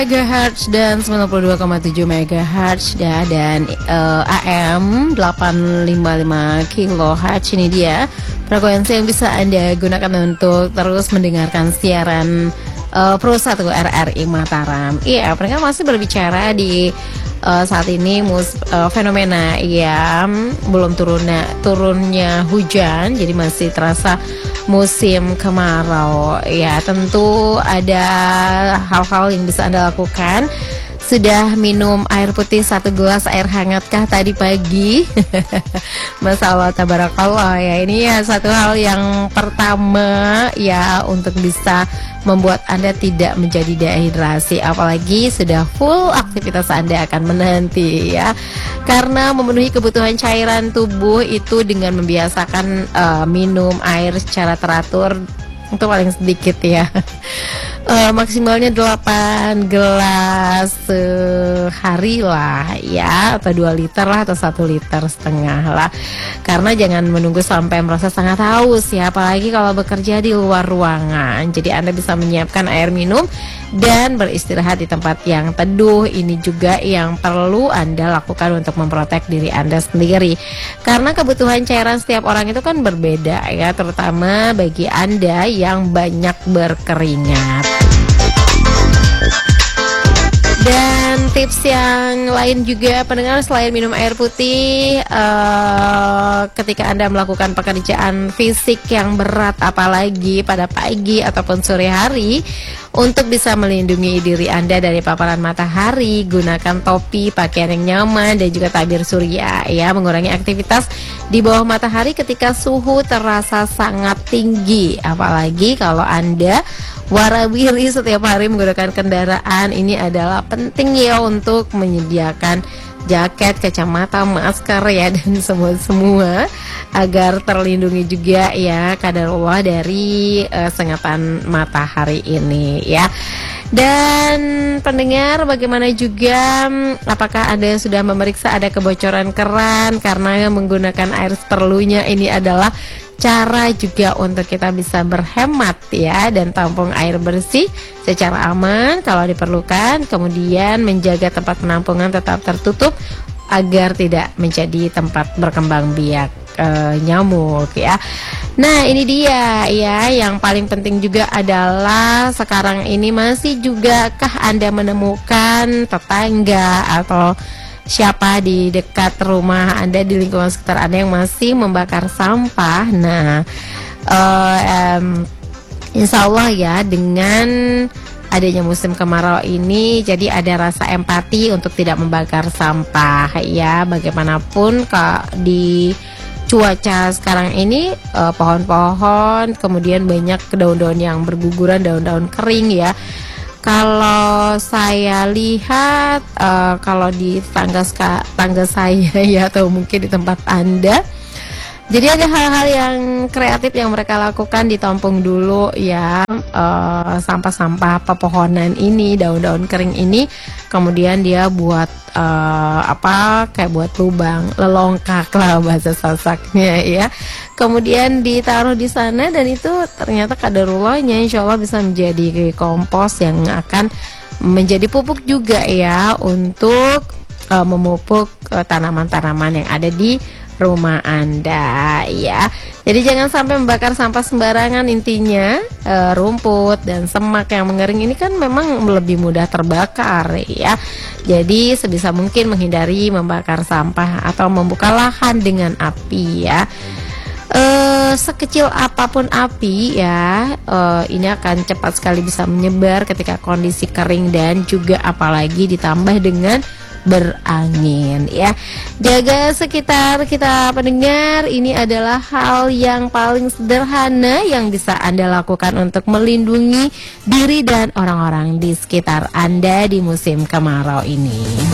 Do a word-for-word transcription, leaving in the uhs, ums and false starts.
Megahertz dan sembilan puluh dua koma tujuh megahertz ya, dan uh, A M delapan lima lima kilohertz. Ini dia frekuensi yang bisa Anda gunakan untuk terus mendengarkan siaran uh, Pro satu R R I Mataram. Iya, mereka masih berbicara di uh, saat ini mus uh, fenomena ya belum turunnya turunnya hujan, jadi masih terasa musim kemarau. Ya, tentu ada hal-hal yang bisa Anda lakukan. Sudah minum air putih satu gelas air hangatkah tadi pagi? Masya Allah, tabarakallah ya. Ini ya satu hal yang pertama ya, untuk bisa membuat Anda tidak menjadi dehidrasi, apalagi sudah full aktivitas Anda akan menanti ya. Karena memenuhi kebutuhan cairan tubuh itu dengan membiasakan uh, minum air secara teratur, itu paling sedikit ya. Uh, maksimalnya delapan gelas sehari lah ya, atau dua liter lah, atau satu liter setengah lah. Karena jangan menunggu sampai merasa sangat haus ya, apalagi kalau bekerja di luar ruangan. Jadi Anda bisa menyiapkan air minum dan beristirahat di tempat yang teduh. Ini juga yang perlu Anda lakukan untuk memprotek diri Anda sendiri. Karena kebutuhan cairan setiap orang itu kan berbeda ya, terutama bagi Anda yang banyak berkeringat. Dan tips yang lain juga pendengar, selain minum air putih uh, ketika Anda melakukan pekerjaan fisik yang berat, apalagi pada pagi ataupun sore hari, untuk bisa melindungi diri Anda dari paparan matahari, gunakan topi, pakaian yang nyaman, dan juga tabir surya ya, mengurangi aktivitas di bawah matahari ketika suhu terasa sangat tinggi. Apalagi kalau Anda warawiri setiap hari menggunakan kendaraan, ini adalah penting ya untuk menyediakan jaket, kacamata, masker ya, dan semua-semua agar terlindungi juga ya kadarullah dari uh, sengatan matahari ini ya. Dan pendengar, bagaimana juga apakah Anda sudah memeriksa ada kebocoran keran? Karena menggunakan air seperlunya ini adalah cara juga untuk kita bisa berhemat ya, dan tampung air bersih secara aman kalau diperlukan. Kemudian menjaga tempat penampungan tetap tertutup agar tidak menjadi tempat berkembang biak e, nyamuk ya. Nah, ini dia ya, yang paling penting juga adalah sekarang ini masih juga kah Anda menemukan tetangga atau siapa di dekat rumah Anda, di lingkungan sekitar Anda yang masih membakar sampah? Nah, uh, um, insya Allah ya, dengan adanya musim kemarau ini, jadi ada rasa empati untuk tidak membakar sampah ya. Bagaimanapun kak di cuaca sekarang ini, uh, pohon-pohon, kemudian banyak daun-daun yang berguguran, daun-daun kering ya. Kalau saya lihat, uh, kalau di tangga tangga saya ya, atau mungkin di tempat Anda, jadi ada hal-hal yang kreatif yang mereka lakukan, ditampung dulu ya uh, sampah-sampah pepohonan ini, daun-daun kering ini, kemudian dia buat uh, apa kayak buat lubang, lelongkak lah bahasa Sasaknya ya. Kemudian ditaruh di sana, dan itu ternyata kadarullahnya insya Allah bisa menjadi kompos yang akan menjadi pupuk juga ya, untuk uh, memupuk uh, tanaman-tanaman yang ada di rumah Anda ya. Jadi jangan sampai membakar sampah sembarangan. Intinya uh, rumput dan semak yang mengering ini kan memang lebih mudah terbakar ya. Jadi sebisa mungkin menghindari membakar sampah atau membuka lahan dengan api ya. Uh, sekecil apapun api ya, uh, ini akan cepat sekali bisa menyebar ketika kondisi kering, dan juga apalagi ditambah dengan berangin ya. Jaga sekitar kita pendengar, ini adalah hal yang paling sederhana yang bisa Anda lakukan untuk melindungi diri dan orang-orang di sekitar Anda di musim kemarau ini.